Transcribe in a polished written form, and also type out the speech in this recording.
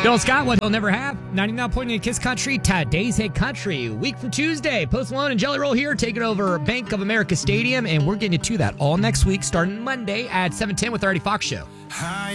Bill Scott, what he'll never have. 99.8 Kiss Country, today's Hit Country. Week from Tuesday, Post Malone and Jelly Roll here, taking over Bank of America Stadium, and we're getting to that all next week, starting Monday at 7:10 with the Artie Fox Show.